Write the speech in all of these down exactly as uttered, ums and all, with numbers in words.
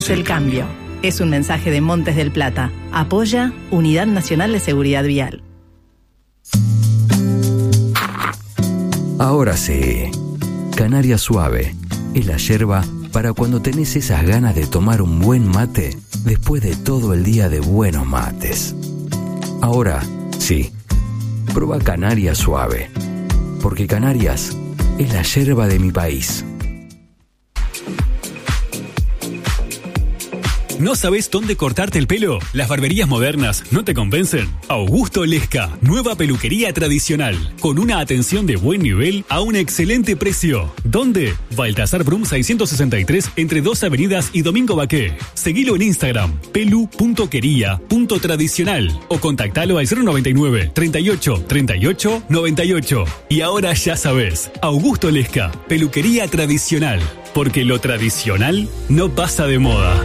Hagamos el cambio. Es un mensaje de Montes del Plata. Apoya Unidad Nacional de Seguridad Vial. Ahora sí. Canaria Suave es la yerba para cuando tenés esas ganas de tomar un buen mate después de todo el día de buenos mates. Ahora sí. Proba Canaria Suave. Porque Canarias es la yerba de mi país. ¿No sabes dónde cortarte el pelo? ¿Las barberías modernas no te convencen? Augusto Lesca, nueva peluquería tradicional, con una atención de buen nivel a un excelente precio. ¿Dónde? Baltasar Brum seiscientos sesenta y tres, entre dos avenidas y Domingo Baqué. Seguilo en Instagram, pelu punto quería punto tradicional, o contactalo al cero noventa y nueve, treinta y ocho, treinta y ocho, noventa y ocho. Y ahora ya sabes, Augusto Lesca, peluquería tradicional, porque lo tradicional no pasa de moda.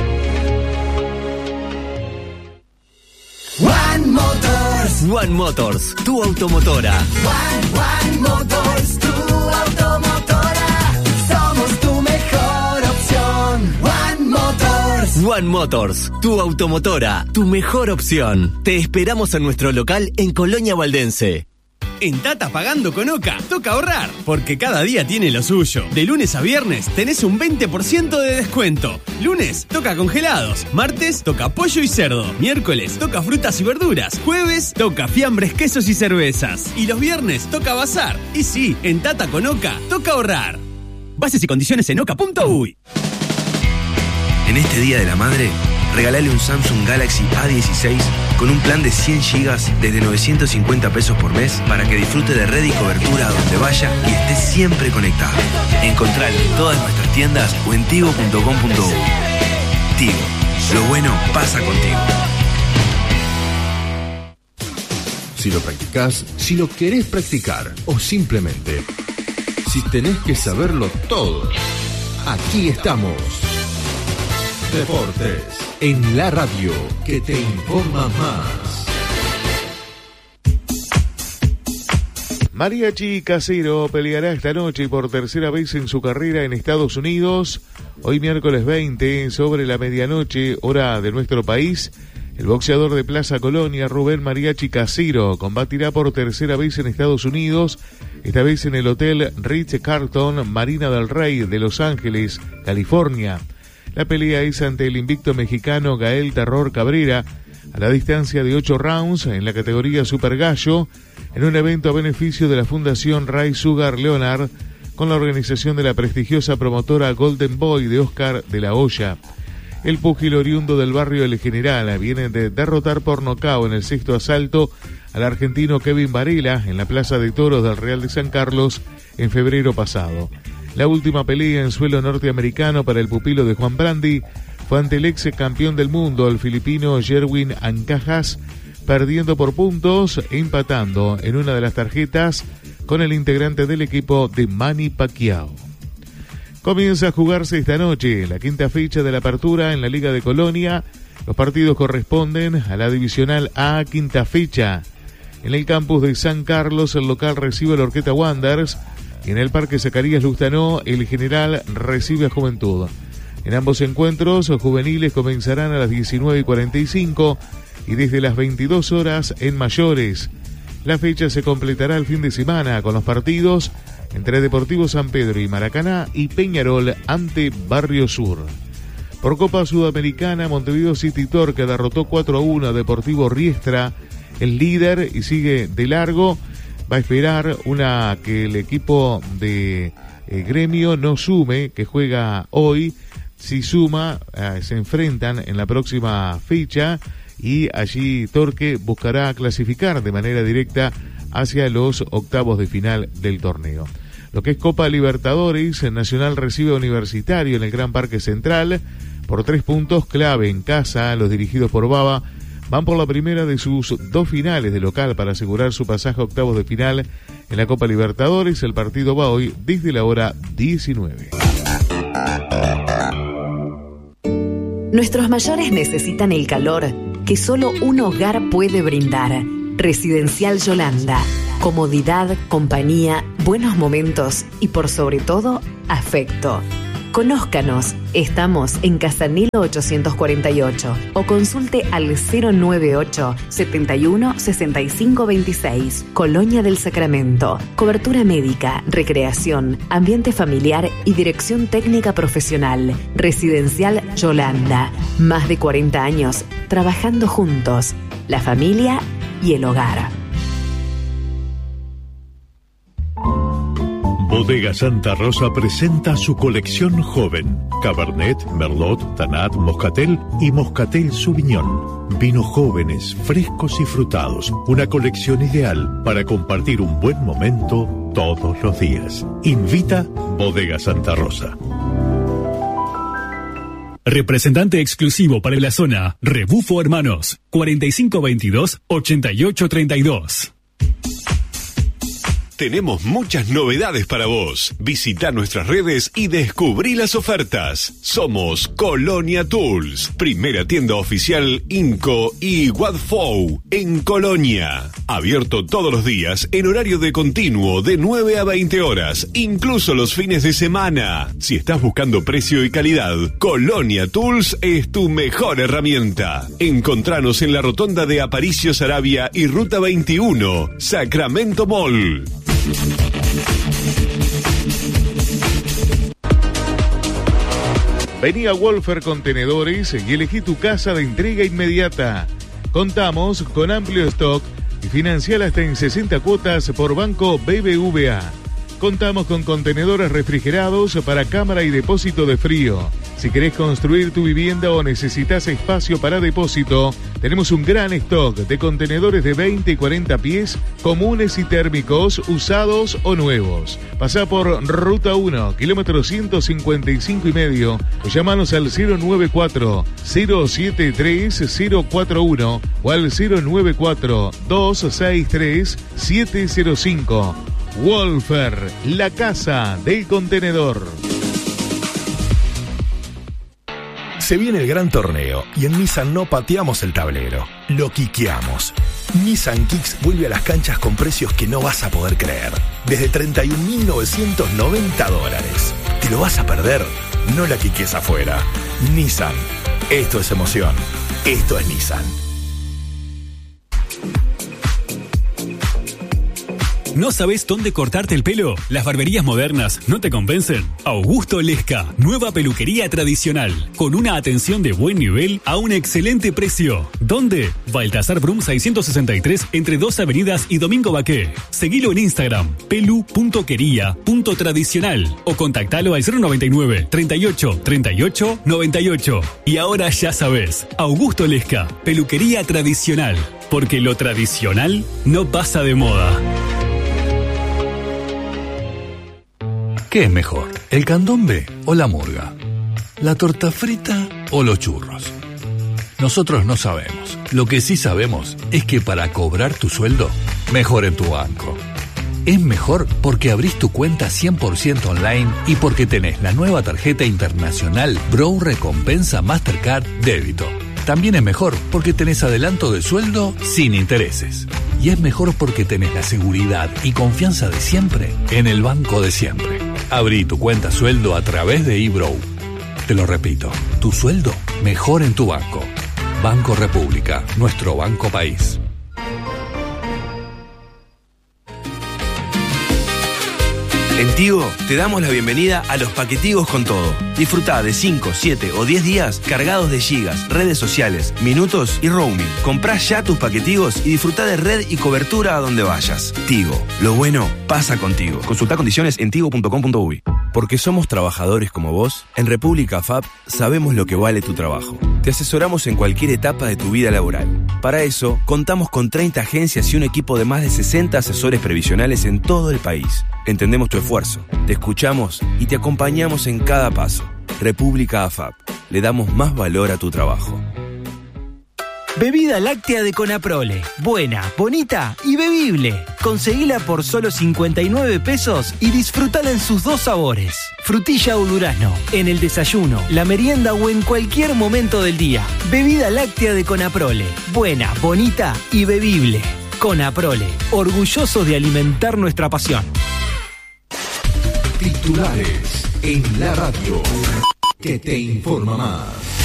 One Motors. One Motors, tu automotora. One, One Motors, tu automotora. Somos tu mejor opción. One Motors. One Motors, tu automotora, tu mejor opción. Te esperamos en nuestro local en Colonia Valdense. En Tata Pagando con Oca, toca ahorrar, porque cada día tiene lo suyo. De lunes a viernes tenés un veinte por ciento de descuento. Lunes toca congelados, martes toca pollo y cerdo, miércoles toca frutas y verduras, jueves toca fiambres, quesos y cervezas. Y los viernes toca bazar. Y sí, en Tata con Oca, toca ahorrar. Bases y condiciones en oca punto uy. En este Día de la Madre, regalale un Samsung Galaxy A dieciséis con un plan de cien gigas desde novecientos cincuenta pesos por mes para que disfrute de red y cobertura a donde vaya y esté siempre conectado. Encontralo en todas nuestras tiendas o en tigo punto com punto uy. Tigo, lo bueno pasa contigo. Si lo practicás, si lo querés practicar o simplemente si tenés que saberlo todo, aquí estamos. Deportes en la radio que te informa más. Mariachi Casero peleará esta noche por tercera vez en su carrera en Estados Unidos. Hoy miércoles veinte, sobre la medianoche, hora de nuestro país, el boxeador de Plaza Colonia, Rubén Mariachi Casero, combatirá por tercera vez en Estados Unidos, esta vez en el Hotel Ritz-Carlton Marina del Rey de Los Ángeles, California. La pelea es ante el invicto mexicano Gael Terror Cabrera, a la distancia de ocho rounds en la categoría Super Gallo, en un evento a beneficio de la Fundación Ray Sugar Leonard, con la organización de la prestigiosa promotora Golden Boy de Oscar de la Hoya. El púgil oriundo del barrio El General viene de derrotar por nocaut en el sexto asalto al argentino Kevin Varela en la Plaza de Toros del Real de San Carlos en febrero pasado. La última pelea en suelo norteamericano para el pupilo de Juan Brandi fue ante el ex campeón del mundo, el filipino Jerwin Ancajas, perdiendo por puntos, empatando en una de las tarjetas con el integrante del equipo de Manny Pacquiao. Comienza a jugarse esta noche la quinta fecha de la apertura en la Liga de Colonia. Los partidos corresponden a la Divisional A, quinta fecha. En el campus de San Carlos, el local recibe a la Orqueta Wanderers. Y en el Parque Zacarías Lustanó, el General recibe a Juventud. En ambos encuentros, los juveniles comenzarán a las diecinueve y cuarenta y cinco y desde las veintidós horas en mayores. La fecha se completará el fin de semana con los partidos entre Deportivo San Pedro y Maracaná y Peñarol ante Barrio Sur. Por Copa Sudamericana, Montevideo City Torque derrotó cuatro a uno a Deportivo Riestra, el líder, y sigue de largo. Va a esperar una que el equipo de eh, Gremio no sume, que juega hoy. Si suma, eh, se enfrentan en la próxima fecha y allí Torque buscará clasificar de manera directa hacia los octavos de final del torneo. Lo que es Copa Libertadores, el Nacional recibe a Universitario en el Gran Parque Central por tres puntos clave en casa. Los dirigidos por Baba van por la primera de sus dos finales de local para asegurar su pasaje a octavos de final en la Copa Libertadores. El partido va hoy desde la hora diecinueve. Nuestros mayores necesitan el calor que solo un hogar puede brindar. Residencial Yolanda. Comodidad, compañía, buenos momentos y por sobre todo, afecto. Conózcanos, estamos en Casanilo ochocientos cuarenta y ocho o consulte al cero noventa y ocho, setenta y uno, sesenta y cinco veintiséis. Colonia del Sacramento. Cobertura médica, recreación, ambiente familiar y dirección técnica profesional. Residencial Yolanda. Más de cuarenta años trabajando juntos, la familia y el hogar. Bodega Santa Rosa presenta su colección joven. Cabernet, Merlot, Tanat, Moscatel y Moscatel Sauvignon. Vinos jóvenes, frescos y frutados. Una colección ideal para compartir un buen momento todos los días. Invita Bodega Santa Rosa. Representante exclusivo para la zona, Rebufo Hermanos, cuarenta y cinco veintidós, ochenta y ocho treinta y dos. Tenemos muchas novedades para vos. Visita nuestras redes y descubrí las ofertas. Somos Colonia Tools, primera tienda oficial Inco y Wadfou en Colonia. Abierto todos los días en horario de continuo de nueve a veinte horas, incluso los fines de semana. Si estás buscando precio y calidad, Colonia Tools es tu mejor herramienta. Encontranos en la rotonda de Aparicio Saravia y Ruta veintiuno, Sacramento Mall. Vení a Wolfer Contenedores y elegí tu casa de entrega inmediata. Contamos con amplio stock y financiar hasta en sesenta cuotas por Banco B B V A. Contamos con contenedores refrigerados para cámara y depósito de frío. Si querés construir tu vivienda o necesitas espacio para depósito, tenemos un gran stock de contenedores de veinte y cuarenta pies, comunes y térmicos, usados o nuevos. Pasá por Ruta uno, kilómetro ciento cincuenta y cinco y medio, o llamanos al cero noventa y cuatro, cero setenta y tres, cero cuarenta y uno o al cero noventa y cuatro, doscientos sesenta y tres, setecientos cinco. Wolfer, la casa del contenedor. Se viene el gran torneo y en Nissan no pateamos el tablero, lo quiqueamos. Nissan Kicks vuelve a las canchas con precios que no vas a poder creer. Desde treinta y un mil novecientos noventa dólares. ¿Te lo vas a perder? No la quiques afuera. Nissan. Esto es emoción. Esto es Nissan. ¿No sabes dónde cortarte el pelo? ¿Las barberías modernas no te convencen? Augusto Lesca, nueva peluquería tradicional, con una atención de buen nivel a un excelente precio. ¿Dónde? Baltasar Brum seiscientos sesenta y tres, entre dos avenidas y Domingo Baqué. Seguilo en Instagram, pelu punto quería punto tradicional, o contactalo al cero noventa y nueve, treinta y ocho, treinta y ocho, noventa y ocho. Y ahora ya sabes, Augusto Lesca, peluquería tradicional, porque lo tradicional no pasa de moda. ¿Qué es mejor, el candombe o la murga? ¿La torta frita o los churros? Nosotros no sabemos. Lo que sí sabemos es que para cobrar tu sueldo, mejor en tu banco. Es mejor porque abrís tu cuenta cien por ciento online y porque tenés la nueva tarjeta internacional Bro Recompensa Mastercard Débito. También es mejor porque tenés adelanto de sueldo sin intereses. Y es mejor porque tenés la seguridad y confianza de siempre en el banco de siempre. Abrí tu cuenta sueldo a través de eBrow. Te lo repito, tu sueldo mejor en tu banco. Banco República, nuestro banco país. En Tigo te damos la bienvenida a los paquetigos con todo. Disfrutá de cinco, siete o diez días cargados de gigas, redes sociales, minutos y roaming. Comprá ya tus paquetigos y disfrutá de red y cobertura a donde vayas. Tigo, lo bueno pasa contigo. Consultá condiciones en tigo punto com punto uy. Porque somos trabajadores como vos, en República F A P sabemos lo que vale tu trabajo. Te asesoramos en cualquier etapa de tu vida laboral. Para eso, contamos con treinta agencias y un equipo de más de sesenta asesores previsionales en todo el país. Entendemos tu esfuerzo, te escuchamos y te acompañamos en cada paso. República F A P. Le damos más valor a tu trabajo. Bebida láctea de Conaprole. Buena, bonita y bebible. Conseguila por solo cincuenta y nueve pesos y disfrutala en sus dos sabores. Frutilla o durazno. En el desayuno, la merienda o en cualquier momento del día. Bebida láctea de Conaprole. Buena, bonita y bebible. Conaprole. Orgullosos de alimentar nuestra pasión. Titulares. en la radio que te informa más.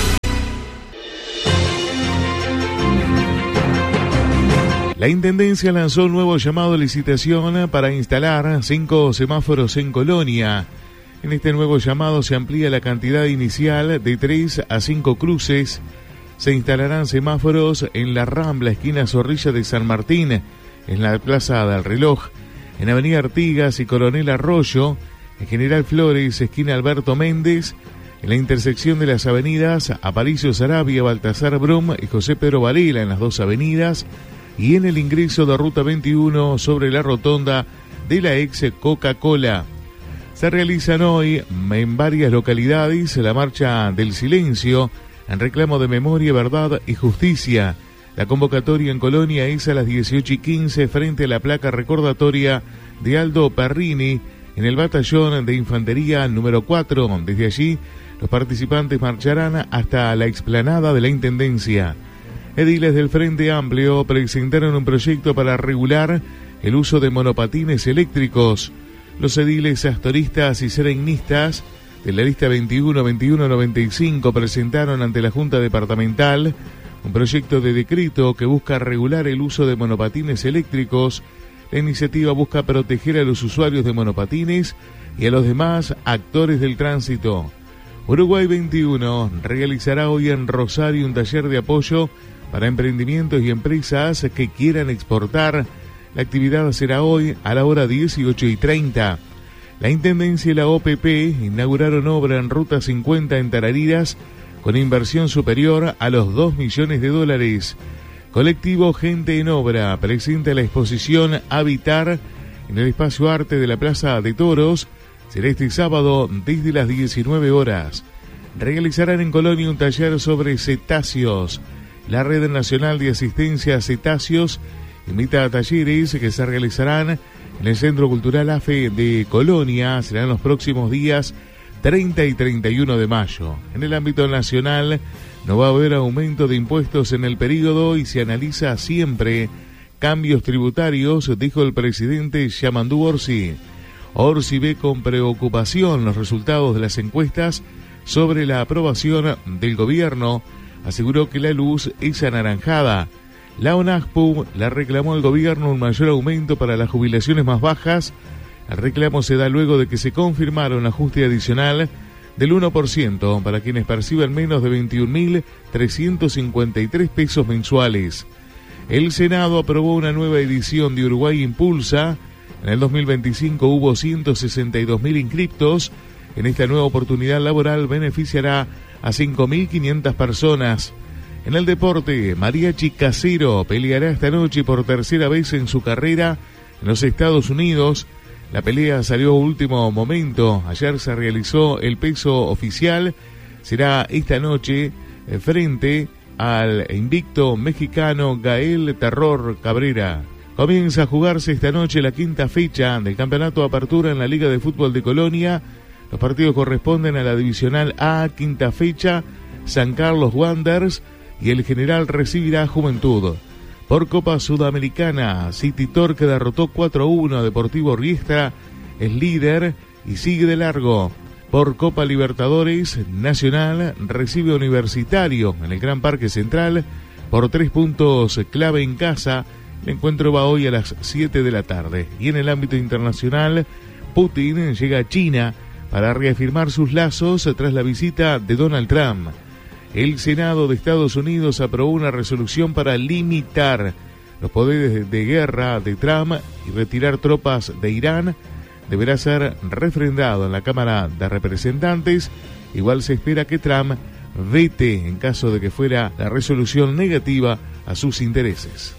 La Intendencia lanzó un nuevo llamado a licitación para instalar cinco semáforos en Colonia. En este nuevo llamado se amplía la cantidad inicial de tres a cinco cruces. Se instalarán semáforos en la Rambla, esquina Zorrilla de San Martín, en la Plaza del Reloj, en Avenida Artigas y Coronel Arroyo, en General Flores, esquina Alberto Méndez, en la intersección de las avenidas Aparicio Sarabia, Baltasar Brum y José Pedro Varela en las dos avenidas, y en el ingreso de Ruta veintiuno sobre la rotonda de la ex Coca-Cola. Se realizan hoy en varias localidades la Marcha del Silencio en reclamo de memoria, verdad y justicia. La convocatoria en Colonia es a las dieciocho y quince frente a la placa recordatoria de Aldo Perrini en el batallón de infantería número cuatro. Desde allí, los participantes marcharán hasta la explanada de la Intendencia. Ediles del Frente Amplio presentaron un proyecto para regular el uso de monopatines eléctricos. Los ediles astoristas y serenistas de la lista veintiuno veintiuno noventa y cinco presentaron ante la Junta Departamental un proyecto de decreto que busca regular el uso de monopatines eléctricos. La iniciativa busca proteger a los usuarios de monopatines y a los demás actores del tránsito. Uruguay veintiuno realizará hoy en Rosario un taller de apoyo para emprendimientos y empresas que quieran exportar. La actividad será hoy a la hora dieciocho y treinta. La Intendencia y la O P P inauguraron obra en Ruta cincuenta en Tarariras con inversión superior a los dos millones de dólares. Colectivo Gente en Obra presenta la exposición Habitar en el Espacio Arte de la Plaza de Toros. Será este sábado desde las diecinueve horas. Realizarán en Colonia un taller sobre cetáceos. La Red Nacional de Asistencia a Cetáceos invita a talleres que se realizarán en el Centro Cultural AFE de Colonia. Serán los próximos días treinta y treinta y uno de mayo. En el ámbito nacional no va a haber aumento de impuestos en el periodo y se analiza siempre cambios tributarios, dijo el presidente Yamandú Orsi. Orsi ve con preocupación los resultados de las encuestas sobre la aprobación del gobierno. Aseguró que la luz es anaranjada. La ONASPU la reclamó al gobierno un mayor aumento para las jubilaciones más bajas. El reclamo se da luego de que se confirmara un ajuste adicional del uno por ciento para quienes perciban menos de veintiún mil trescientos cincuenta y tres pesos mensuales. El Senado aprobó una nueva edición de Uruguay Impulsa. En el dos mil veinticinco hubo ciento sesenta y dos mil inscriptos. En esta nueva oportunidad laboral beneficiará a cinco mil quinientas personas. En el deporte, Mariachi Casero peleará esta noche por tercera vez en su carrera en los Estados Unidos. La pelea salió a último momento. Ayer se realizó el peso oficial. Será esta noche frente al invicto mexicano Gael Terror Cabrera. Comienza a jugarse esta noche la quinta fecha del Campeonato Apertura en la Liga de Fútbol de Colonia. Los partidos corresponden a la Divisional A, quinta fecha, San Carlos Wanderers y el General recibirá Juventud. Por Copa Sudamericana, City Torque derrotó cuatro a uno a Deportivo Riestra, es líder y sigue de largo. Por Copa Libertadores, Nacional recibe Universitario en el Gran Parque Central por tres puntos clave en casa. El encuentro va hoy a las siete de la tarde. Y en el ámbito internacional, Putin llega a China para reafirmar sus lazos tras la visita de Donald Trump. El Senado de Estados Unidos aprobó una resolución para limitar los poderes de guerra de Trump y retirar tropas de Irán. Deberá ser refrendado en la Cámara de Representantes. Igual se espera que Trump vete en caso de que fuera la resolución negativa a sus intereses.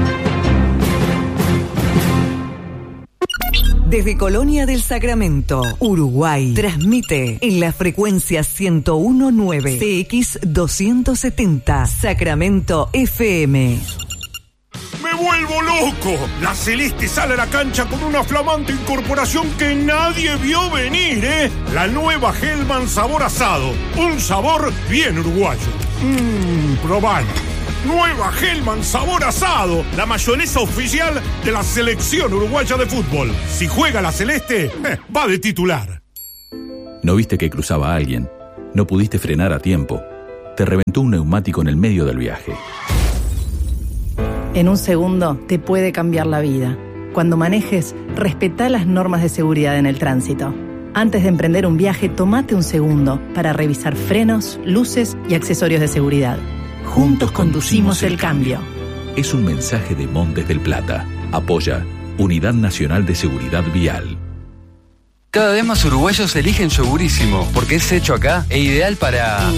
Desde Colonia del Sacramento, Uruguay, transmite en la frecuencia ciento uno punto nueve C X doscientos setenta, Sacramento F M. ¡Me vuelvo loco! La Celeste sale a la cancha con una flamante incorporación que nadie vio venir, ¿eh? La nueva Hellman sabor asado. Un sabor bien uruguayo. Mmm, probalo. Nueva Hellman sabor asado, la mayonesa oficial de la selección uruguaya de fútbol. Si juega la Celeste, eh, va de titular. No viste que cruzaba a alguien. No pudiste frenar a tiempo. Te reventó un neumático en el medio del viaje. En un segundo te puede cambiar la vida. Cuando manejes, respetá las normas de seguridad en el tránsito. Antes de emprender un viaje, tomate un segundo para revisar frenos, luces y accesorios de seguridad. Juntos conducimos el cambio. Es un mensaje de Montes del Plata. Apoya Unidad Nacional de Seguridad Vial. Cada vez más uruguayos eligen Yogurísimo porque es hecho acá e ideal para...